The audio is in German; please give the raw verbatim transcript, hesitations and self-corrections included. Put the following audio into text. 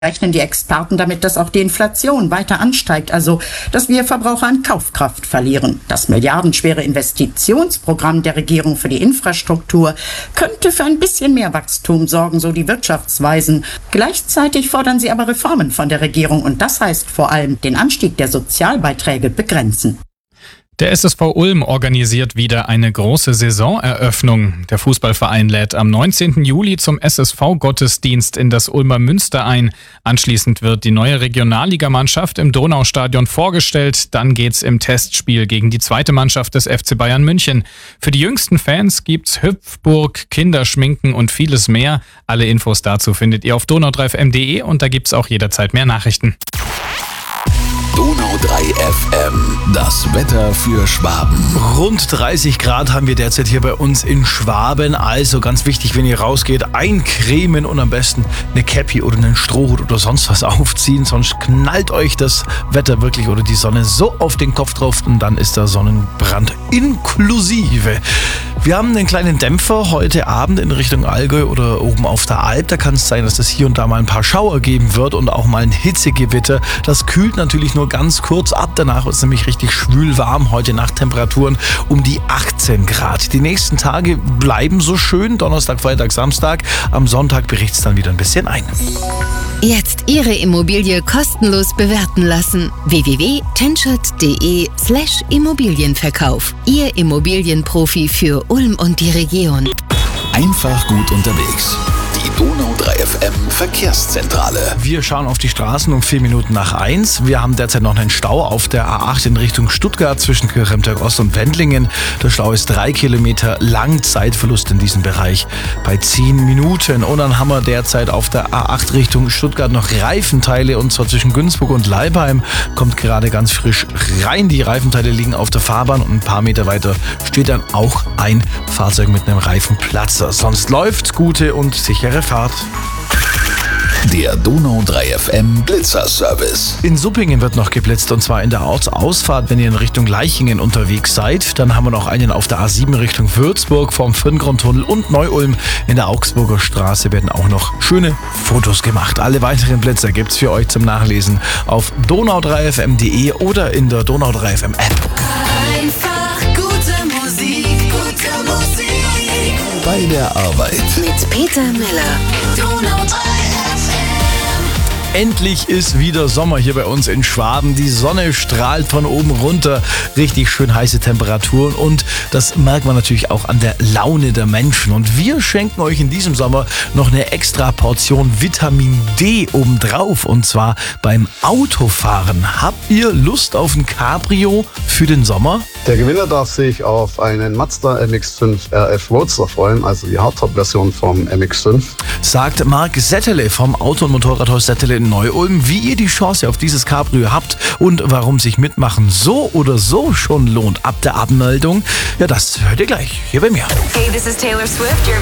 Rechnen die Experten damit, dass auch die Inflation weiter ansteigt, also dass wir Verbraucher an Kaufkraft verlieren. Das milliardenschwere Investitionsprogramm der Regierung für die Infrastruktur könnte für ein bisschen mehr Wachstum sorgen, so die Wirtschaftsweisen. Gleichzeitig fordern sie aber Reformen von der Regierung und das heißt vor allem den Anstieg der Sozialbeiträge begrenzen. Der S S V Ulm organisiert wieder eine große Saisoneröffnung. Der Fußballverein lädt am neunzehnten Juli zum S S V-Gottesdienst in das Ulmer Münster ein. Anschließend wird die neue Regionalligamannschaft im Donaustadion vorgestellt. Dann geht's im Testspiel gegen die zweite Mannschaft des F C Bayern München. Für die jüngsten Fans gibt's Hüpfburg, Kinderschminken und vieles mehr. Alle Infos dazu findet ihr auf donau drei f m punkt de und da gibt's auch jederzeit mehr Nachrichten. Donau drei F M, das Wetter für Schwaben. Rund dreißig Grad haben wir derzeit hier bei uns in Schwaben. Also ganz wichtig, wenn ihr rausgeht, eincremen und am besten eine Cappy oder einen Strohhut oder sonst was aufziehen. Sonst knallt euch das Wetter wirklich oder die Sonne so auf den Kopf drauf und dann ist der Sonnenbrand inklusive. Wir haben einen kleinen Dämpfer heute Abend in Richtung Allgäu oder oben auf der Alp. Da kann es sein, dass es hier und da mal ein paar Schauer geben wird und auch mal ein Hitzegewitter. Das kühlt natürlich nur ganz kurz ab. Danach wird es nämlich richtig schwül warm. Heute Nachttemperaturen um die achtzehn Grad. Die nächsten Tage bleiben so schön. Donnerstag, Freitag, Samstag. Am Sonntag bricht es dann wieder ein bisschen ein. Jetzt Ihre Immobilie kostenlos bewerten lassen. w w w punkt tenschert punkt de slash Immobilienverkauf. Ihr Immobilienprofi für Ulm und die Region. Einfach gut unterwegs. Die Donau drei F M Verkehrszentrale. Wir schauen auf die Straßen um vier Minuten nach eins. Wir haben derzeit noch einen Stau auf der A acht in Richtung Stuttgart zwischen Kirchheimtag Ost und Wendlingen. Der Stau ist drei Kilometer lang, Zeitverlust in diesem Bereich bei zehn Minuten. Und dann haben wir derzeit auf der A acht Richtung Stuttgart noch Reifenteile und zwar zwischen Günzburg und Leibheim. Kommt gerade ganz frisch rein. Die Reifenteile liegen auf der Fahrbahn und ein paar Meter weiter steht dann auch ein Fahrzeug mit einem Reifenplatzer. Sonst läuft gute und sichere Fahrt. Der Donau drei F M Blitzerservice. In Suppingen wird noch geblitzt und zwar in der Ortsausfahrt, wenn ihr in Richtung Leichingen unterwegs seid. Dann haben wir noch einen auf der A sieben Richtung Würzburg vom Firngrundtunnel und Neu-Ulm. In der Augsburger Straße werden auch noch schöne Fotos gemacht. Alle weiteren Blitzer gibt's für euch zum Nachlesen auf donau drei f m punkt de oder in der Donau drei F M App. Einfach gute Musik, gute Musik. Bei der Arbeit. Mit Peter Meller. Donau drei F M. Endlich ist wieder Sommer hier bei uns in Schwaben. Die Sonne strahlt von oben runter. Richtig schön heiße Temperaturen und das merkt man natürlich auch an der Laune der Menschen. Und wir schenken euch in diesem Sommer noch eine extra Portion Vitamin D obendrauf und zwar beim Autofahren. Habt ihr Lust auf ein Cabrio für den Sommer? Der Gewinner darf sich auf einen Mazda M X fünf R F Roadster freuen, also die Hardtop-Version vom M X fünf. Sagt Marc Settele vom Auto- und Motorradhaus Settele in Neu-Ulm, wie ihr die Chance auf dieses Cabrio habt und warum sich Mitmachen so oder so schon lohnt ab der Abmeldung. Ja, das hört ihr gleich hier bei mir. Hey, this is Taylor Swift. You're